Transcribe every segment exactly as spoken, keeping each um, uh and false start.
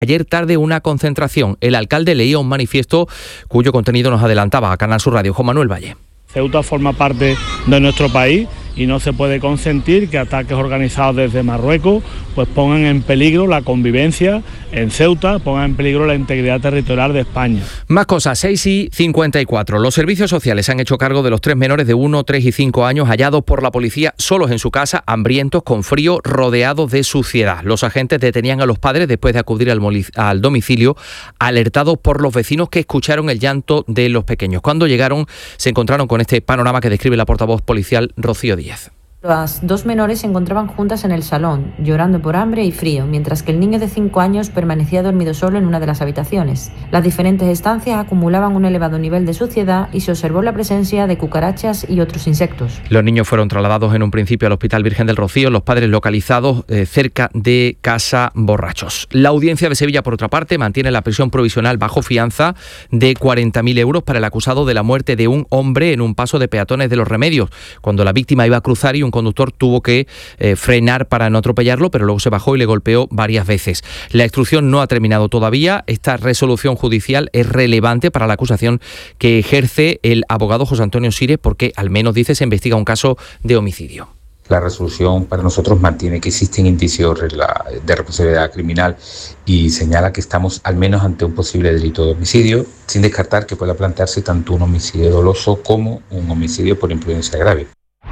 Ayer tarde una concentración. El alcalde leía un manifiesto cuyo contenido nos adelantaba a Canal Sur Radio. Juan Manuel Valle. Ceuta forma parte de nuestro país y no se puede consentir que ataques organizados desde Marruecos pues pongan en peligro la convivencia en Ceuta, pongan en peligro la integridad territorial de España. Más cosas, seis y cincuenta y cuatro. Los servicios sociales se han hecho cargo de los tres menores de uno, tres y cinco años hallados por la policía solos en su casa, hambrientos, con frío, rodeados de suciedad. Los agentes detenían a los padres después de acudir al, al domicilio, alertados por los vecinos que escucharon el llanto de los pequeños. Cuando llegaron, se encontraron con este panorama que describe la portavoz policial Rocío Díaz. Las dos menores se encontraban juntas en el salón, llorando por hambre y frío, mientras que el niño de cinco años permanecía dormido solo en una de las habitaciones. Las diferentes estancias acumulaban un elevado nivel de suciedad y se observó la presencia de cucarachas y otros insectos. Los niños fueron trasladados en un principio al Hospital Virgen del Rocío, los padres localizados eh, cerca de Casa Borrachos. La Audiencia de Sevilla, por otra parte, mantiene la prisión provisional bajo fianza de cuarenta mil euros para el acusado de la muerte de un hombre en un paso de peatones de Los Remedios, cuando la víctima iba a cruzar y un conductor tuvo que eh, frenar para no atropellarlo, pero luego se bajó y le golpeó varias veces. La instrucción no ha terminado todavía. Esta resolución judicial es relevante para la acusación que ejerce el abogado José Antonio Sires, porque al menos, dice, se investiga un caso de homicidio. La resolución para nosotros mantiene que existen indicios de responsabilidad criminal y señala que estamos al menos ante un posible delito de homicidio, sin descartar que pueda plantearse tanto un homicidio doloso como un homicidio por imprudencia grave.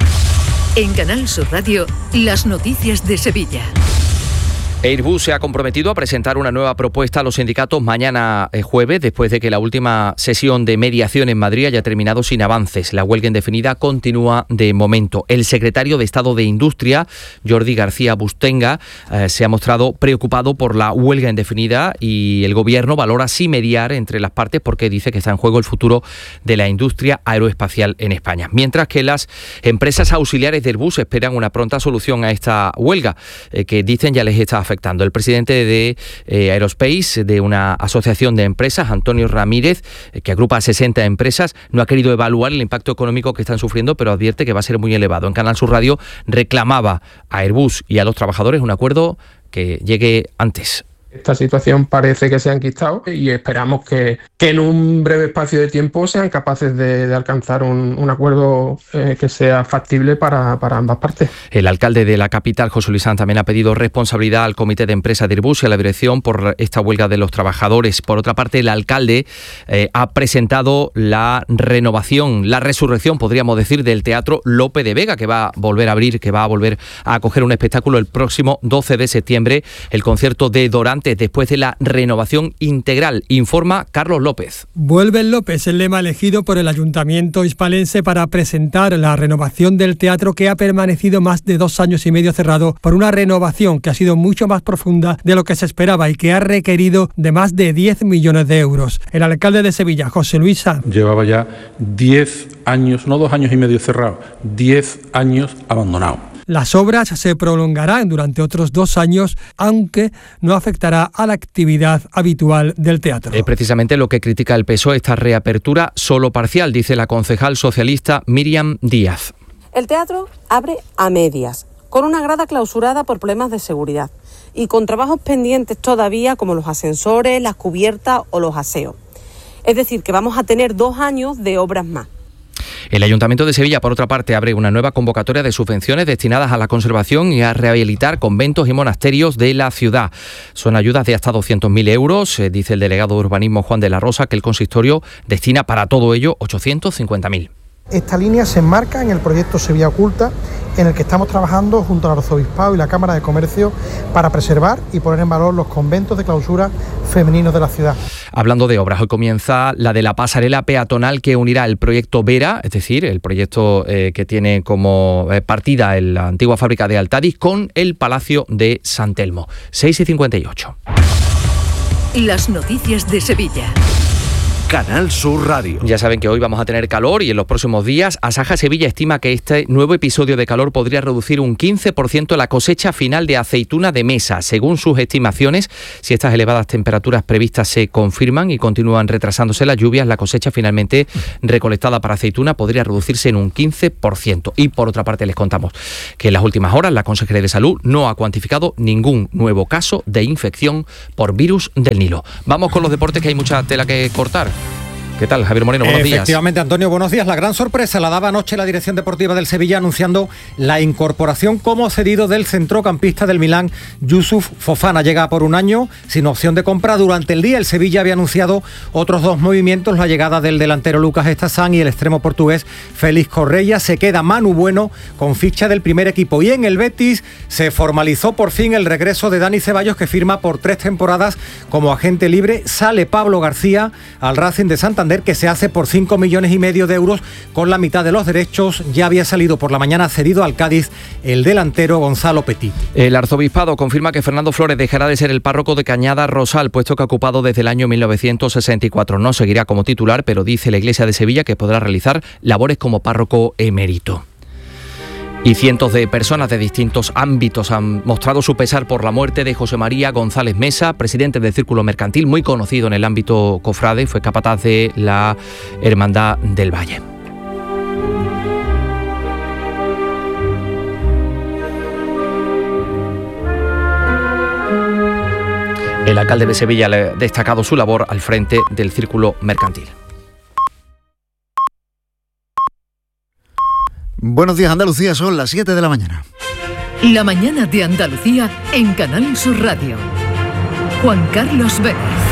En Canal Sur Radio, las noticias de Sevilla. Airbus se ha comprometido a presentar una nueva propuesta a los sindicatos mañana eh, jueves, después de que la última sesión de mediación en Madrid haya terminado sin avances. La huelga indefinida continúa de momento. El secretario de Estado de Industria, Jordi García Bustenga, eh, se ha mostrado preocupado por la huelga indefinida y el Gobierno valora sí mediar entre las partes porque dice que está en juego el futuro de la industria aeroespacial en España. Mientras que las empresas auxiliares de Airbus esperan una pronta solución a esta huelga, eh, que dicen ya les está afectando. El presidente de eh, Aerospace, de una asociación de empresas, Antonio Ramírez, eh, que agrupa a sesenta empresas, no ha querido evaluar el impacto económico que están sufriendo, pero advierte que va a ser muy elevado. En Canal Sur Radio reclamaba a Airbus y a los trabajadores un acuerdo que llegue antes. Esta situación parece que se ha enquistado y esperamos que, que en un breve espacio de tiempo sean capaces de, de alcanzar un, un acuerdo eh, que sea factible para, para ambas partes. El alcalde de la capital, José Luis Sanz, también ha pedido responsabilidad al comité de empresa de Airbus y a la dirección por esta huelga de los trabajadores. Por otra parte, el alcalde eh, ha presentado la renovación, la resurrección, podríamos decir, del Teatro Lope de Vega, que va a volver a abrir, que va a volver a acoger un espectáculo el próximo doce de septiembre, el concierto de Dorantes, después de la renovación integral, informa Carlos López. Vuelve el López, el lema elegido por el Ayuntamiento hispalense para presentar la renovación del teatro, que ha permanecido más de dos años y medio cerrado por una renovación que ha sido mucho más profunda de lo que se esperaba y que ha requerido de más de diez millones de euros. El alcalde de Sevilla, José Luis Sanz. Llevaba ya diez años, no dos años y medio cerrado, diez años abandonado. Las obras se prolongarán durante otros dos años, aunque no afectará a la actividad habitual del teatro. Es precisamente lo que critica el P S O E, esta reapertura solo parcial, dice la concejal socialista Miriam Díaz. El teatro abre a medias, con una grada clausurada por problemas de seguridad y con trabajos pendientes todavía como los ascensores, las cubiertas o los aseos. Es decir, que vamos a tener dos años de obras más. El Ayuntamiento de Sevilla, por otra parte, abre una nueva convocatoria de subvenciones destinadas a la conservación y a rehabilitar conventos y monasterios de la ciudad. Son ayudas de hasta doscientos mil euros. Eh, dice el delegado de urbanismo Juan de la Rosa que el consistorio destina para todo ello ochocientos cincuenta mil. Esta línea se enmarca en el proyecto Sevilla Oculta, en el que estamos trabajando junto al Arzobispado y la Cámara de Comercio para preservar y poner en valor los conventos de clausura femeninos de la ciudad. Hablando de obras, hoy comienza la de la pasarela peatonal que unirá el proyecto Vera, es decir, el proyecto eh, que tiene como eh, partida en la antigua fábrica de Altadis, con el Palacio de San Telmo. seis y cincuenta y ocho. Las noticias de Sevilla. Canal Sur Radio. Ya saben que hoy vamos a tener calor y en los próximos días Asaja Sevilla estima que este nuevo episodio de calor podría reducir un quince por ciento la cosecha final de aceituna de mesa. Según sus estimaciones, si estas elevadas temperaturas previstas se confirman y continúan retrasándose las lluvias, la cosecha finalmente recolectada para aceituna podría reducirse en un quince por ciento. Y por otra parte les contamos que en las últimas horas la Consejería de Salud no ha cuantificado ningún nuevo caso de infección por virus del Nilo. Vamos con los deportes, que hay mucha tela que cortar. ¿Qué tal, Javier Moreno? Buenos días. Efectivamente, Antonio, buenos días. La gran sorpresa la daba anoche la dirección deportiva del Sevilla anunciando la incorporación como cedido del centrocampista del Milán, Youssouf Fofana. Llega por un año sin opción de compra. Durante el día el Sevilla había anunciado otros dos movimientos, la llegada del delantero Lucas Estazán y el extremo portugués Félix Correia. Se queda Manu Bueno con ficha del primer equipo. Y en el Betis se formalizó por fin el regreso de Dani Ceballos, que firma por tres temporadas como agente libre. Sale Pablo García al Racing de Santander, que se hace por cinco millones y medio de euros con la mitad de los derechos. Ya había salido por la mañana cedido al Cádiz el delantero Gonzalo Petit. El arzobispado confirma que Fernando Flores dejará de ser el párroco de Cañada Rosal, puesto que ha ocupado desde el año mil novecientos sesenta y cuatro. No seguirá como titular, pero dice la Iglesia de Sevilla que podrá realizar labores como párroco emérito. Y cientos de personas de distintos ámbitos han mostrado su pesar por la muerte de José María González Mesa, presidente del Círculo Mercantil, muy conocido en el ámbito cofrade, fue capataz de la Hermandad del Valle. El alcalde de Sevilla le ha destacado su labor al frente del Círculo Mercantil. Buenos días, Andalucía, son las siete de la mañana. La mañana de Andalucía en Canal Sur Radio. Juan Carlos Vélez.